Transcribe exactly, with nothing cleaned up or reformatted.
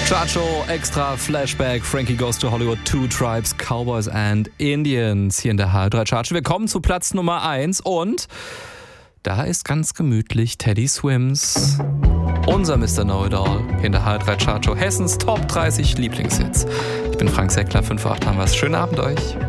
Chartshow Extra Flashback, Frankie Goes to Hollywood, Two Tribes, Cowboys and Indians hier in der H R drei Chartshow. Wir kommen zu Platz Nummer eins und da ist ganz gemütlich Teddy Swims, unser Mister Know-It-All in der H R drei Chartshow, Hessens Top dreißig Lieblingshits. Ich bin Frank Seckler, fünf vor acht haben wir es. Schönen Abend euch.